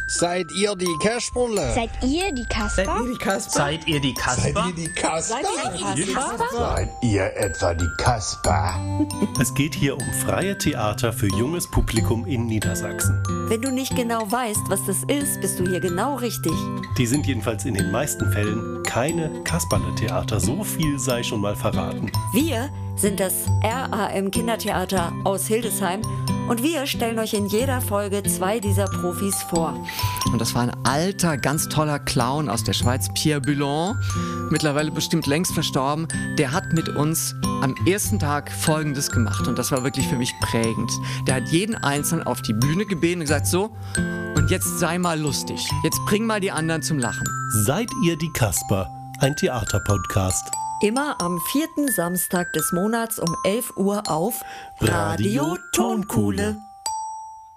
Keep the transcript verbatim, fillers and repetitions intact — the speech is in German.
Seid ihr die Casperle? Seid ihr die Kasper? Seid ihr die Kasper? Seid ihr die Kasper? Seid ihr die Kasper? Seid ihr die Kasper? Seid ihr etwa die Kasper? Es geht hier um freie Theater für junges Publikum in Niedersachsen. Wenn du nicht genau weißt, was das ist, bist du hier genau richtig. Die sind jedenfalls in den meisten Fällen keine Kasperle-Theater. So viel sei schon mal verraten. Wir sind das R A M Kindertheater aus Hildesheim und wir stellen euch in jeder Folge zwei dieser Profis vor. Und das war ein alter, ganz toller Clown aus der Schweiz, Pierre Bullon, mittlerweile bestimmt längst verstorben. Der hat mit uns am ersten Tag Folgendes gemacht und das war wirklich für mich prägend. Der hat jeden Einzelnen auf die Bühne gebeten und gesagt, so, und jetzt sei mal lustig. Jetzt bring mal die anderen zum Lachen. Seid ihr die Kasper? Ein Theaterpodcast. Immer am vierten Samstag des Monats um elf Uhr auf Radio Tonkuhle.